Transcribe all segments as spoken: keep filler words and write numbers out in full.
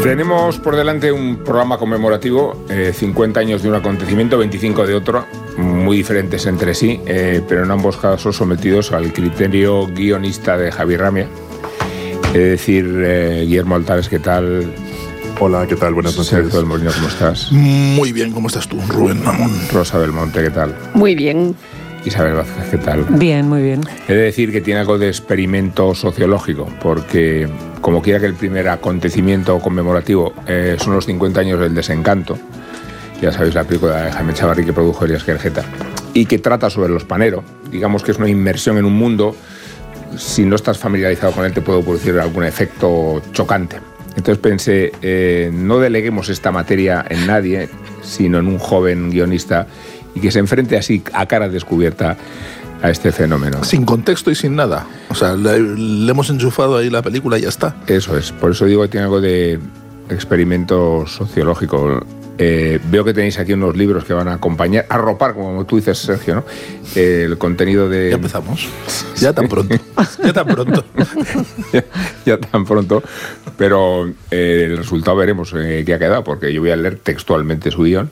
Tenemos por delante un programa conmemorativo, eh, cincuenta años de un acontecimiento, veinticinco de otro, muy diferentes entre sí, eh, pero en ambos casos sometidos al criterio guionista de Javier Ramia. Es decir, eh, Guillermo Altares, ¿qué tal? Hola, ¿qué tal? Buenas noches. Sergio del Molino, ¿cómo estás? Muy bien, ¿cómo estás tú, Rubén Ramón? Rosa Belmonte, ¿qué tal? Muy bien. Isabel Vázquez, ¿qué tal? Bien, muy bien. He de decir que tiene algo de experimento sociológico, porque como quiera que el primer acontecimiento conmemorativo eh, son los cincuenta años del Desencanto, ya sabéis, la película de Jaime Chavarri que produjo Elias Querejeta, y que trata sobre los Panero, digamos que es una inmersión en un mundo, si no estás familiarizado con él te puede producir algún efecto chocante. Entonces pensé, eh, no deleguemos esta materia en nadie, sino en un joven guionista, y que se enfrente así a cara descubierta a este fenómeno. Sin contexto y sin nada. O sea, le, le hemos enchufado ahí la película y ya está. Eso es. Por eso digo que tiene algo de experimento sociológico. Eh, veo que tenéis aquí unos libros que van a acompañar, arropar, como tú dices, Sergio, ¿no? Eh, el contenido de... Ya empezamos. Ya tan pronto. Ya tan pronto. ya, ya tan pronto. Pero eh, el resultado veremos eh, qué ha quedado, porque yo voy a leer textualmente su guión.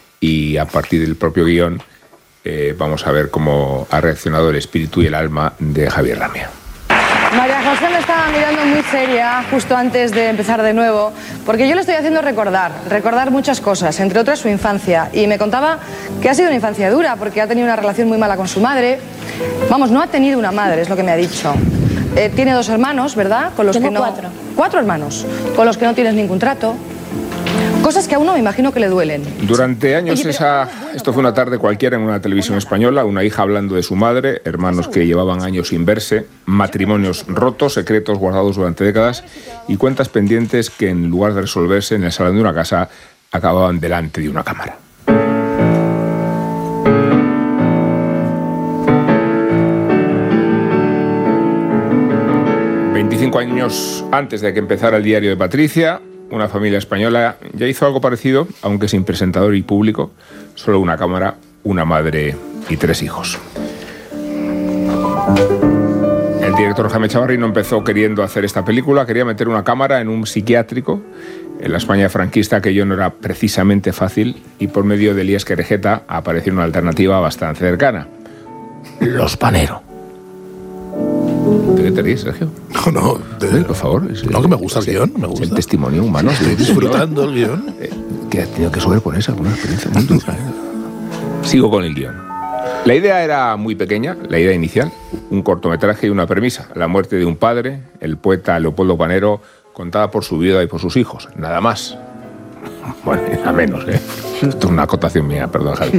Y a partir del propio guión eh, vamos a ver cómo ha reaccionado el espíritu y el alma de Javier Ramia. María José me estaba mirando muy seria justo antes de empezar de nuevo, porque yo le estoy haciendo recordar, recordar muchas cosas, entre otras su infancia. Y me contaba que ha sido una infancia dura, porque ha tenido una relación muy mala con su madre. Vamos, no ha tenido una madre, es lo que me ha dicho. Eh, tiene dos hermanos, ¿verdad? Con los Tengo que no... cuatro. Cuatro hermanos, con los que no tienes ningún trato. Cosas que a uno me imagino que le duelen. Durante años, Oye, pero, esa, bueno, esto fue una tarde cualquiera en una televisión española, una hija hablando de su madre, hermanos que llevaban años sin verse, matrimonios rotos, secretos guardados durante décadas y cuentas pendientes que en lugar de resolverse en el salón de una casa, acababan delante de una cámara. veinticinco años antes de que empezara el diario de Patricia, una familia española ya hizo algo parecido, aunque sin presentador y público, solo una cámara, una madre y tres hijos. El director Jaime Chavarri no empezó queriendo hacer esta película, quería meter una cámara en un psiquiátrico, en la España franquista, que yo no era precisamente fácil, y por medio de Elías Querejeta apareció una alternativa bastante cercana: Los Panero. ¿De qué te ríes, Sergio? No, no. De... Sí, por favor. Es, no, que me gusta el guión, me es gusta. el testimonio humano. Estoy disfrutando el guión. Eh, que ha tenido que sobreponerse a alguna experiencia muy dura. Sigo con el guión. La idea era muy pequeña, la idea inicial, un cortometraje y una premisa: la muerte de un padre, el poeta Leopoldo Panero, contada por su viuda y por sus hijos, nada más. Bueno, a menos, ¿eh? Esto es una acotación mía, perdón, Javi.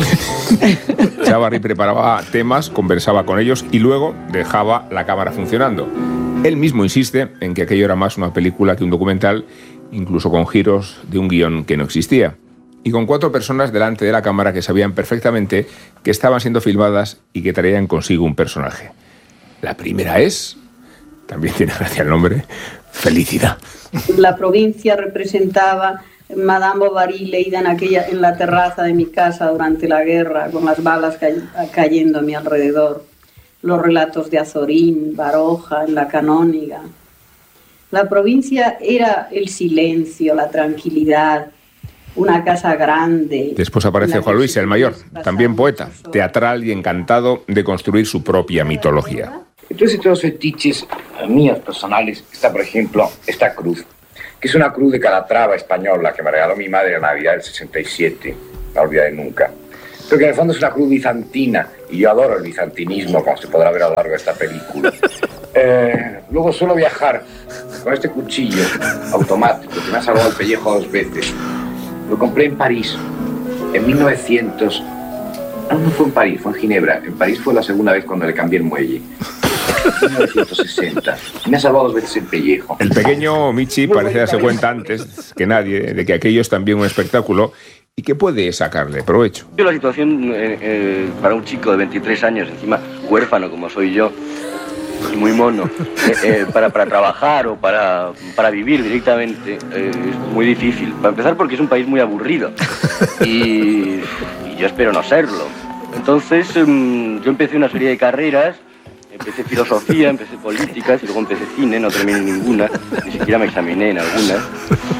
Chavarri preparaba temas, conversaba con ellos y luego dejaba la cámara funcionando. Él mismo insiste en que aquello era más una película que un documental, incluso con giros de un guión que no existía. Y con cuatro personas delante de la cámara que sabían perfectamente que estaban siendo filmadas y que traían consigo un personaje. La primera es, también tiene gracia el nombre, Felicidad. La provincia representaba Madame Bovary leída en, aquella, en la terraza de mi casa durante la guerra, con las balas cay, cayendo a mi alrededor. Los relatos de Azorín, Baroja, en la Canóniga. La provincia era el silencio, la tranquilidad, una casa grande. Después aparece Juan Luis, el mayor, también poeta, teatral y encantado de construir su propia mitología. Entonces, entre los fetiches míos personales está, por ejemplo, esta cruz, que es una cruz de Calatrava española que me regaló mi madre en la Navidad del sesenta y siete, no la olvidaré nunca. Pero que en el fondo es una cruz bizantina, y yo adoro el bizantinismo, como se podrá ver a lo largo de esta película. Eh, luego suelo viajar con este cuchillo automático que me ha salvado el pellejo dos veces. Lo compré en París, en mil novecientos... No, no fue en París, fue en Ginebra. En París fue la segunda vez cuando le cambié el muelle. En mil novecientos sesenta. Me ha salvado dos veces el pellejo. El pequeño Michi parece darse cuenta antes que nadie de que aquello es también un espectáculo y que puede sacarle provecho. La situación eh, eh, para un chico de veintitrés años, encima huérfano como soy yo, y muy mono, eh, eh, para, para trabajar o para, para vivir directamente eh, es muy difícil. Para empezar porque es un país muy aburrido y, y yo espero no serlo. Entonces um, yo empecé una serie de carreras, empecé filosofía, empecé políticas y luego empecé cine, no terminé ninguna, ni siquiera me examiné en algunas.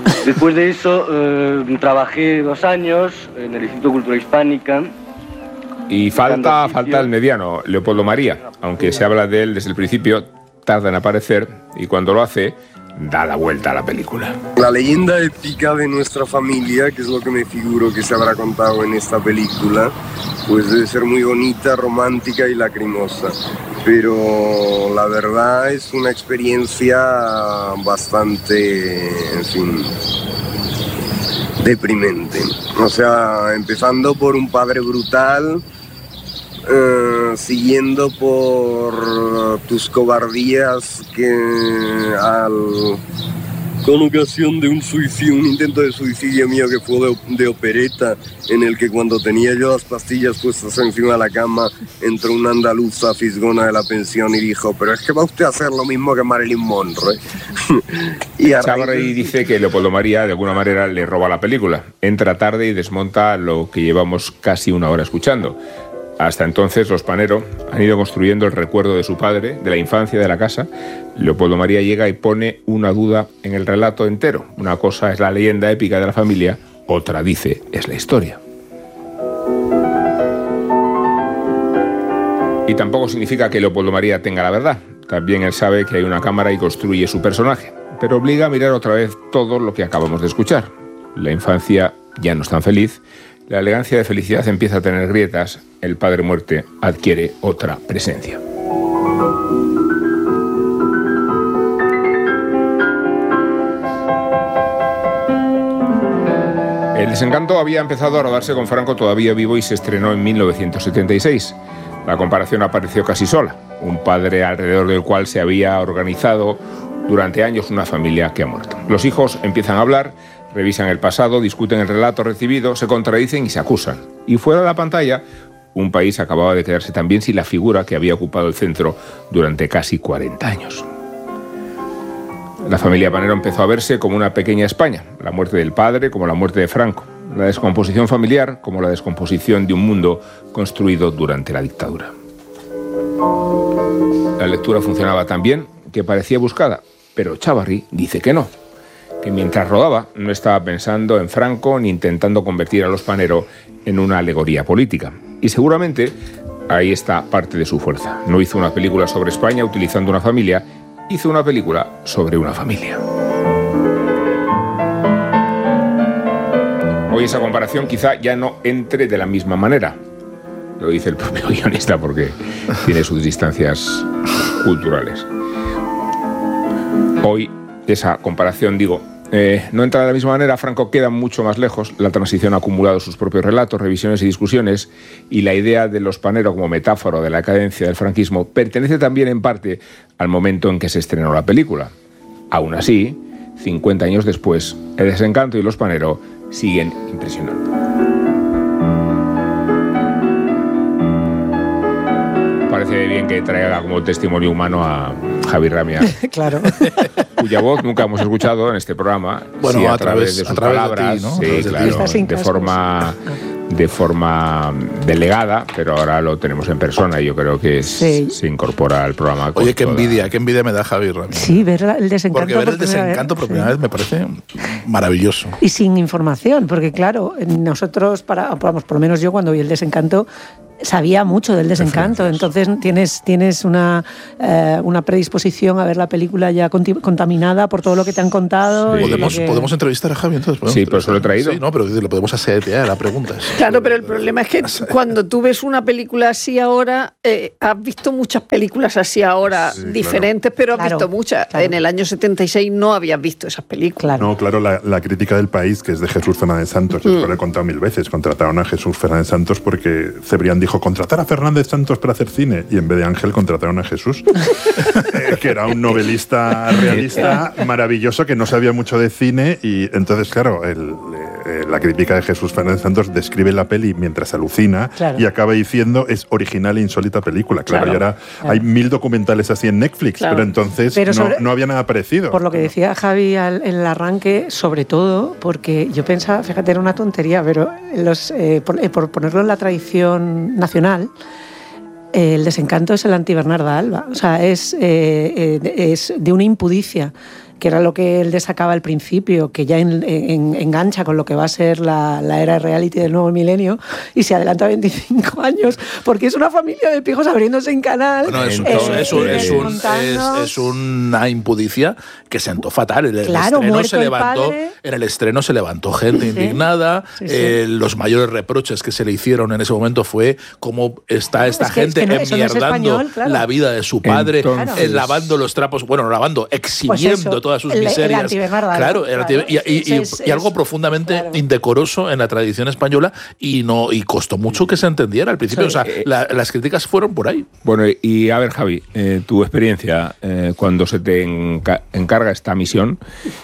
Después de eso, eh, trabajé dos años en el Instituto de Cultura Hispánica. Y falta, falta el mediano, Leopoldo María. Aunque se habla de él desde el principio, tarda en aparecer y cuando lo hace, da la vuelta a la película. La leyenda épica de nuestra familia, que es lo que me figuro que se habrá contado en esta película, pues debe ser muy bonita, romántica y lacrimosa. Pero la verdad es una experiencia bastante, en fin, deprimente. O sea, empezando por un padre brutal, eh, siguiendo por tus cobardías que al... con ocasión de un suicidio, un intento de suicidio mío que fue de, de opereta, en el que cuando tenía yo las pastillas puestas encima de la cama, entró una andaluza fisgona de la pensión y dijo, pero es que va usted a hacer lo mismo que Marilyn Monroe. Y Chávarri dice que Leopoldo María de alguna manera le roba la película. Entra tarde y desmonta lo que llevamos casi una hora escuchando. Hasta entonces los Panero han ido construyendo el recuerdo de su padre, de la infancia, de la casa. Leopoldo María llega y pone una duda en el relato entero. Una cosa es la leyenda épica de la familia, otra, dice, es la historia. Y tampoco significa que Leopoldo María tenga la verdad. También él sabe que hay una cámara y construye su personaje. Pero obliga a mirar otra vez todo lo que acabamos de escuchar. La infancia ya no es tan feliz. La elegancia de felicidad empieza a tener grietas, el padre muerte adquiere otra presencia. El desencanto había empezado a rodarse con Franco todavía vivo y se estrenó en mil novecientos setenta y seis. La comparación apareció casi sola, un padre alrededor del cual se había organizado durante años una familia que ha muerto. Los hijos empiezan a hablar, revisan el pasado, discuten el relato recibido, se contradicen y se acusan. Y fuera de la pantalla, un país acababa de quedarse también sin la figura que había ocupado el centro durante casi cuarenta años. La familia Panero empezó a verse como una pequeña España, la muerte del padre como la muerte de Franco, la descomposición familiar como la descomposición de un mundo construido durante la dictadura. La lectura funcionaba tan bien que parecía buscada, pero Chávarri dice que no. Que mientras rodaba no estaba pensando en Franco ni intentando convertir a los Panero en una alegoría política. Y seguramente ahí está parte de su fuerza. No hizo una película sobre España utilizando una familia, hizo una película sobre una familia. Hoy esa comparación quizá ya no entre de la misma manera. Lo dice el propio guionista porque tiene sus distancias culturales. Hoy esa comparación, digo, eh, no entra de la misma manera. Franco queda mucho más lejos. La transición ha acumulado sus propios relatos, revisiones y discusiones, y la idea de los Panero como metáfora de la decadencia del franquismo pertenece también en parte al momento en que se estrenó la película. Aún así, cincuenta años después, El desencanto y los Panero siguen impresionando. Parece bien que traiga como testimonio humano a Javi Ramia. Claro. Cuya voz nunca hemos escuchado en este programa. Bueno, sí, a, a través, través de sus a través palabras, de ti, ¿no? sí, De claro, ti. de forma, de forma delegada, pero ahora lo tenemos en persona y yo creo que es, sí. se incorpora al programa. Oye, qué toda... envidia, qué envidia me da Javi Ramírez. Sí, ver el desencanto. Porque ver por el desencanto vez, por primera sí. vez me parece maravilloso. Y sin información, porque claro, nosotros, para, vamos, por lo menos yo cuando vi el desencanto, sabía mucho del desencanto, entonces tienes, tienes una, eh, una predisposición a ver la película ya conti- contaminada por todo lo que te han contado. Sí. Y ¿Podemos, que... ¿Podemos entrevistar a Javi entonces? Sí, pero eso lo he traído. Sí, no, pero le podemos asetear a preguntas. Claro, pero el problema es que cuando tú ves una película así ahora, eh, has visto muchas películas así ahora, sí, diferentes, claro. pero has claro, visto muchas. Claro. En el año setenta y seis no habías visto esas películas. Claro. No, claro, la, la crítica del País, que es de Jesús Fernández Santos, mm. yo lo he contado mil veces, contrataron a Jesús Fernández Santos porque Cebrián dijo, contratar a Fernández Santos para hacer cine, y en vez de Ángel contrataron a Jesús, eh, que era un novelista realista maravilloso que no sabía mucho de cine, y entonces, claro, el, eh, la crítica de Jesús Fernández Santos describe la peli mientras alucina, claro. y acaba diciendo, es original e insólita película. Claro, claro y ahora claro. hay mil documentales así en Netflix, claro. pero entonces pero sobre, no, no había nada parecido. Por lo que decía Javi al, en el arranque, sobre todo, porque yo pensaba, fíjate, era una tontería, pero los, eh, por, eh, por ponerlo en la tradición nacional, el desencanto es el anti-Bernarda Alba, o sea, es, eh, es de una impudicia que era lo que él destacaba al principio, que ya en, en, engancha con lo que va a ser la, la era reality del nuevo milenio, y se adelanta veinticinco años, porque es una familia de pijos abriéndose en canal. Bueno, es, eh, es, es, un, eh, es, un, es, es una impudicia que sentó fatal. El, claro, el estreno se el levantó, padre. en el estreno se levantó gente sí. indignada. Sí, sí. Eh, los mayores reproches que se le hicieron en ese momento fue cómo está esta es que, gente es que no, enmierdando no español, claro. la vida de su padre, Entonces, eh, lavando los trapos, bueno, no lavando, exhibiendo pues todas sus el, miserias. El claro, el claro. Y, y, y, es, y algo profundamente claro. indecoroso en la tradición española y no y costó mucho que se entendiera al principio. Sí. O sea, eh, la, las críticas fueron por ahí. Bueno, y a ver, Javi, eh, tu experiencia eh, cuando se te enca- encarga esta misión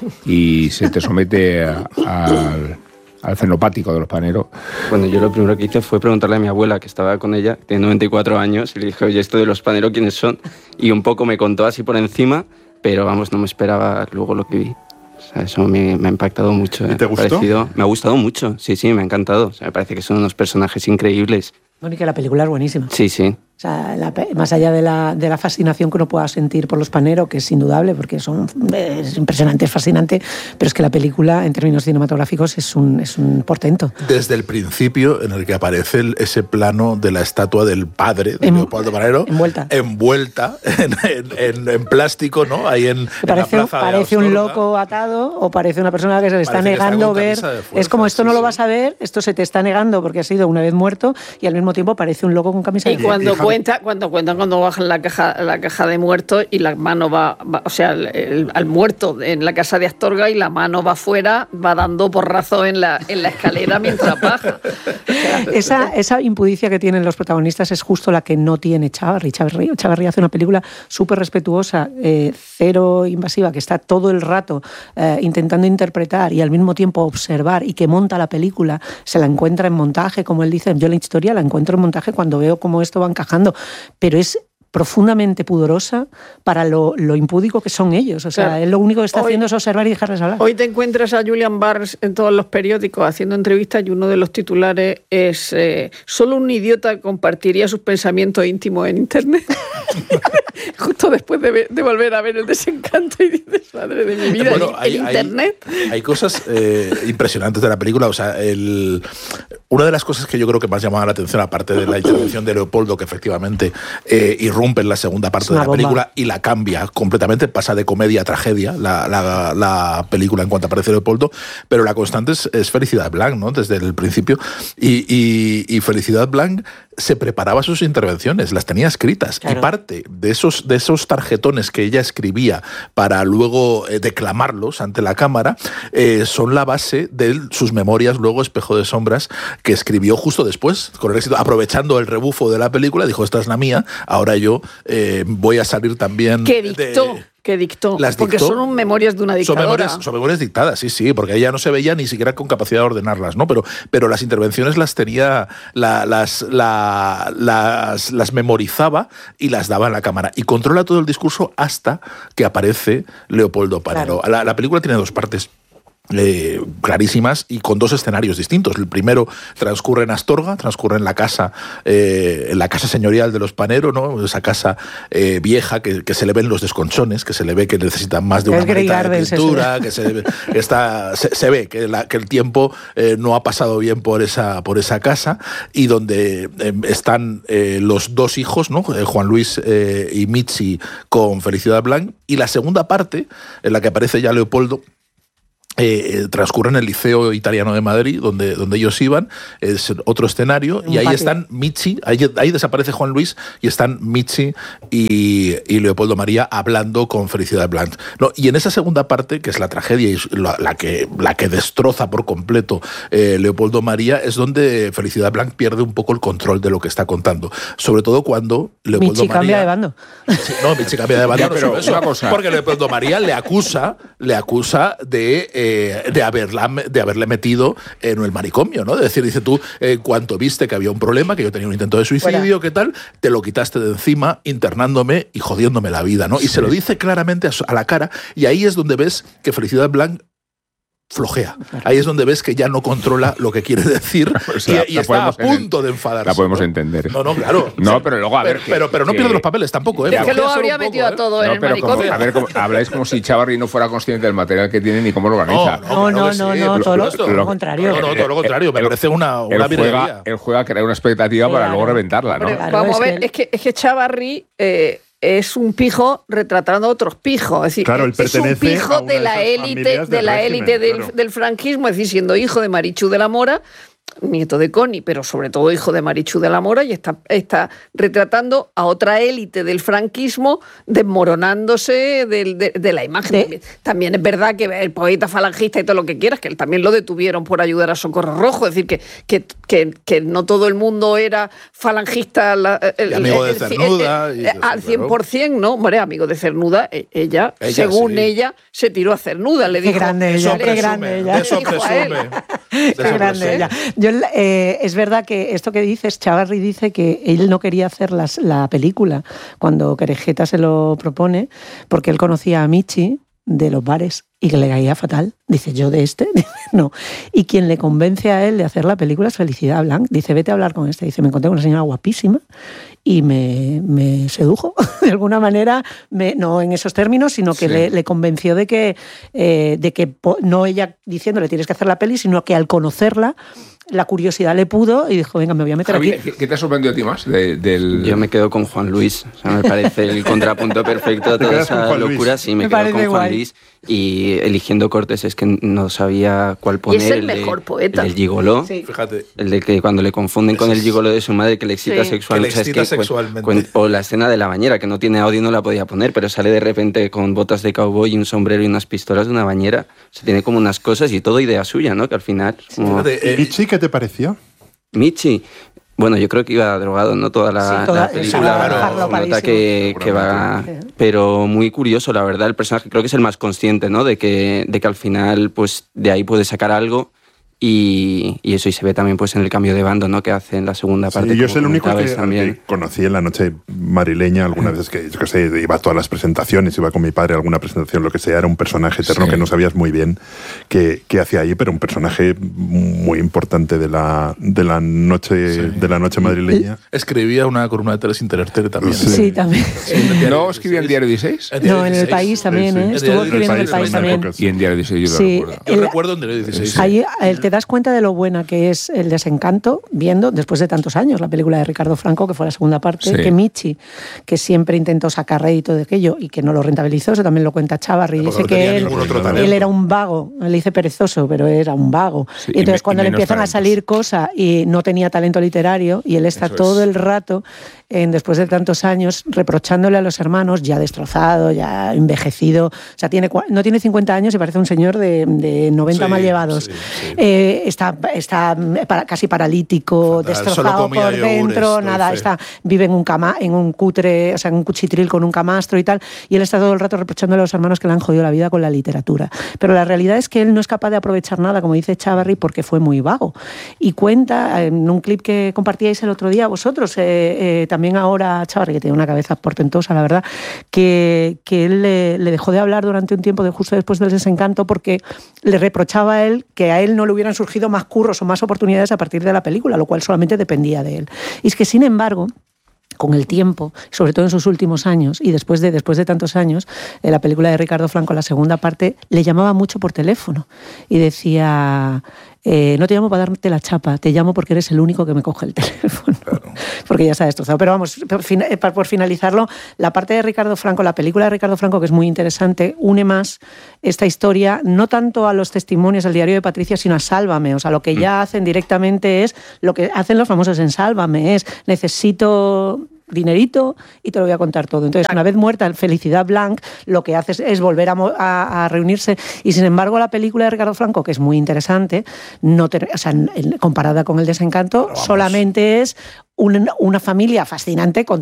y se te somete a, a, al, al cenopático de los paneros. Bueno, yo lo primero que hice fue preguntarle a mi abuela, que estaba con ella, que tiene noventa y cuatro años, y le dije, oye, esto de los paneros, ¿quiénes son? Y un poco me contó así por encima, pero vamos, no me esperaba luego lo que vi. O sea, eso me, me ha impactado mucho. ¿Y te gustó? Parecido, me ha gustado mucho, sí, sí, me ha encantado. O sea, me parece que son unos personajes increíbles. Bueno, y que la película es buenísima. Sí, sí. O sea, la, más allá de la, de la fascinación que uno pueda sentir por los paneros, que es indudable, porque son, es impresionante, es fascinante, pero es que la película, en términos cinematográficos, es un, es un portento. Desde el principio, en el que aparece el, ese plano de la estatua del padre de en, Leopoldo Panero, envuelta, envuelta en, en, en plástico, ¿no? Ahí en, parece, en la plaza parece un loco atado o parece una persona que se le está parece negando ver. Fuerza, es como esto sí, no lo vas a ver, esto se te está negando porque has sido una vez muerto, y al mismo tiempo parece un loco con camisa y de cuando cuenta cuando cuentan cuando bajan la caja la caja de muertos y la mano va, va o sea el, el, al muerto en la casa de Astorga y la mano va afuera, va dando porrazo en la en la escalera mientras baja. O sea, esa esa impudicia que tienen los protagonistas es justo la que no tiene Chávarri. Chávarri, Chávarri hace una película súper respetuosa, eh, cero invasiva, que está todo el rato eh, intentando interpretar y al mismo tiempo observar, y que monta la película, se la encuentra en montaje, como él dice, yo la historia la encuentro en montaje cuando veo cómo esto va encajando, pero es profundamente pudorosa para lo, lo impúdico que son ellos. O sea, claro, él lo único que está hoy, haciendo es observar y dejarles hablar. Hoy te encuentras a Julian Barnes en todos los periódicos haciendo entrevistas y uno de los titulares es eh, solo un idiota compartiría sus pensamientos íntimos en Internet. Justo después de, de volver a ver El Desencanto y dices, madre de mi vida, bueno, el, hay, el Internet. Hay, hay cosas eh, impresionantes de la película. O sea, el, una de las cosas que yo creo que más llamaba la atención, aparte de la intervención de Leopoldo, que efectivamente eh, irrumpe en la segunda parte de la bomba. película y la cambia completamente, pasa de comedia a tragedia la, la, la película en cuanto aparece Leopoldo, pero la constante es, es Felicidad Blanc, ¿no? Desde el principio. Y, y, y Felicidad Blanc se preparaba sus intervenciones, las tenía escritas, claro. Y parte de esos, de esos tarjetones que ella escribía para luego eh, declamarlos ante la cámara eh, son la base de sus memorias, luego Espejo de Sombras, que escribió justo después, con el éxito, aprovechando el rebufo de la película, dijo, esta es la mía, ahora yo eh, voy a salir también ¿Qué dictó? De, que dictó, las porque dictó, son memorias de una dictadora. Son memorias, son memorias dictadas, sí, sí, porque ella no se veía ni siquiera con capacidad de ordenarlas, ¿no? Pero, pero las intervenciones las tenía, la, las, la, las, las memorizaba y las daba en la cámara. Y controla todo el discurso hasta que aparece Leopoldo Panero. Claro. La, la película tiene dos partes. Eh, clarísimas y con dos escenarios distintos. El primero transcurre en Astorga, transcurre en la casa eh, en la casa señorial de los Panero, ¿no? Esa casa eh, vieja que, que se le ven los desconchones, que se le ve que necesitan más de una maneta de pintura, que se, está, se, se ve que, la, que el tiempo eh, no ha pasado bien por esa, por esa casa, y donde eh, están eh, los dos hijos, ¿no? Juan Luis eh, y Michi con Felicidad Blanc, y la segunda parte en la que aparece ya Leopoldo Eh, transcurre en el Liceo Italiano de Madrid, donde, donde ellos iban, es otro escenario, y ahí patio. están Michi, ahí, ahí desaparece Juan Luis, y están Michi y, y Leopoldo María hablando con Felicidad Blanc. No, y en esa segunda parte, que es la tragedia y la, la, que, la que destroza por completo eh, Leopoldo María, es donde Felicidad Blanc pierde un poco el control de lo que está contando, sobre todo cuando Leopoldo Michi María... cambia de bando. Sí, no, Michi cambia de bando, ya, pero no eso, cosa. Porque Leopoldo María le acusa, le acusa de... Eh, De, haberla, de haberle metido en el manicomio, ¿no? De decir, dice tú, en eh, cuanto viste que había un problema, que yo tenía un intento de suicidio, ¿qué tal? Te lo quitaste de encima, internándome y jodiéndome la vida, ¿no? Sí. Y se lo dice claramente a, a la cara, y ahí es donde ves que Felicidad Blanc flojea. Ahí es donde ves que ya no controla lo que quiere decir o sea, y, y está a punto de enfadarse. La podemos ¿no? entender. No, no, claro. No, pero luego, a ver... Pero, pero, pero no que, pierde los papeles tampoco, ¿eh? Es que luego habría metido poco, a todo ¿eh? en no, el pero manicomio. Como, a ver, como, habláis como si Chavarri no fuera consciente del material que tiene ni cómo lo organiza. No, no, no, no, todo lo contrario. No, no, todo lo contrario. Me parece una, una él juega, él juega a crear una expectativa claro. para luego reventarla, ¿no? Claro, vamos a ver, es que, es que Chavarri... Eh, es un pijo retratando a otros pijos. Es decir, claro, él es un pijo de la élite, de la élite del, claro. del franquismo, es decir, siendo hijo de Marichu de la Mora, nieto de Connie, pero sobre todo hijo de Marichu de la Mora, y está, está retratando a otra élite del franquismo desmoronándose de, de, de la imagen. ¿Sí? También es verdad que el poeta falangista y todo lo que quieras, que él también lo detuvieron por ayudar a Socorro Rojo, es decir, que, que, que, que no todo el mundo era falangista la, el, amigo de Cernuda el, el, el, al cien por ciento, ¿no? Hombre, amigo de Cernuda, ella, ella según sí. ella, se tiró a Cernuda, le dijo... Qué grande ella, qué grande ella. Eso presume. Qué grande ella. Yo, eh, es verdad que esto que dices, Chavarri dice que él no quería hacer las, la película cuando Querejeta se lo propone, porque él conocía a Michi de los bares y que le caía fatal. Dice, ¿yo de este? No. Y quien le convence a él de hacer la película es Felicidad Blanc. Dice, vete a hablar con este. Dice, me encontré con una señora guapísima y me, me sedujo. De alguna manera, me, no en esos términos, sino que sí. le, le convenció de que, eh, de que no ella diciéndole tienes que hacer la peli, sino que al conocerla, la curiosidad le pudo y dijo, venga, me voy a meter Javi, aquí. ¿Qué te ha sorprendido a ti más? De, del... Yo me quedo con Juan Luis. O sea, me parece el contrapunto perfecto a toda esa locura. Sí, me, me quedo con Juan guay. Luis. Y eligiendo cortes, es que no sabía cuál poner. Y es el, el mejor de, poeta. El del gigoló. Sí. Fíjate. El de que cuando le confunden con el gigoló de su madre, que le excita sí. sexualmente. Que le excita o sea, es que, sexualmente. Cu, o la escena de la bañera, que no tiene audio, no la podía poner, pero sale de repente con botas de cowboy y un sombrero y unas pistolas de una bañera. O sea, tiene como unas cosas y todo idea suya, ¿no? Que al final... Como... Fíjate, eh, ¿Michi qué te pareció? Michi... Bueno, yo creo que iba drogado, ¿no? Toda la, sí, toda, la película claro, se nota que, que va... Pero muy curioso, la verdad, el personaje creo que es el más consciente, ¿no? De que, de que al final, pues, de ahí puede sacar algo y, y eso, y se ve también pues en el cambio de bando, ¿no? Que hace en la segunda parte. Sí, yo soy el único que, también. que conocí en la noche madrileña algunas veces que, yo qué sé, iba a todas las presentaciones, iba con mi padre a alguna presentación, lo que sea, era un personaje eterno sí. que no sabías muy bien qué, qué hacía ahí, pero un personaje muy importante de la, de la noche sí. de la noche madrileña. Escribía una columna de Teles Interertere también. Sí, sí también. Sí, ¿No escribía en Diario dieciséis? No, en El País también, sí, sí. ¿eh? Estuvo escribiendo en El País también. Y en Diario dieciséis yo sí, lo recuerdo. Yo el, recuerdo en Diario dieciséis. Ahí sí. te das cuenta de lo buena que es El desencanto, viendo, después de tantos años, la película de Ricardo Franco, que fue la segunda parte, sí. que Michi, que siempre intentó sacar rédito de aquello y que no lo rentabilizó, eso también lo cuenta Chavarri, dice no que él, él era un vago, le dice perezoso, pero era un vago. Sí, y entonces y cuando le empiezan talentos. a salir cosas y no tenía talento literario, y él está eso todo es. el rato, en, después de tantos años, reprochándole a los hermanos, ya destrozado, ya envejecido, o sea, tiene, no tiene cincuenta años y parece un señor de, de noventa sí, mal llevados. Sí, sí. Eh, está, está para, casi paralítico, Fatal, destrozado por dentro, nada, está, vive en un cama, en un cutre, o sea, en un cuchitril con un camastro y tal, y él está todo el rato reprochándole a los hermanos que le han jodido la vida con la literatura. Pero la realidad es que él no es capaz de aprovechar nada, como dice Chavarri, porque fue muy vago. Y cuenta, en un clip que compartíais el otro día vosotros, eh, eh, también ahora Chavarri, que tiene una cabeza portentosa, la verdad, que, que él le, le dejó de hablar durante un tiempo de justo después del desencanto porque le reprochaba a él que a él no le hubieran surgido más curros o más oportunidades a partir de la película, lo cual solamente dependía de él. Y es que, sin embargo, con el tiempo, sobre todo en sus últimos años, y después de, después de tantos años, eh, la película de Ricardo Franco, la segunda parte, le llamaba mucho por teléfono y decía... Eh, no te llamo para darte la chapa, te llamo porque eres el único que me coge el teléfono. Claro. Porque ya se ha destrozado. Pero vamos, por, fin, por finalizarlo, la parte de Ricardo Franco, la película de Ricardo Franco, que es muy interesante, une más esta historia, no tanto a los testimonios del diario de Patricia, sino a Sálvame. O sea, lo que ya hacen directamente es, lo que hacen los famosos en Sálvame, es necesito... dinerito y te lo voy a contar todo. Entonces, una vez muerta Felicidad Blanc, lo que hace es, es volver a, a, a reunirse y, sin embargo, la película de Ricardo Franco, que es muy interesante, no te, o sea, comparada con El desencanto, solamente es una, una familia fascinante con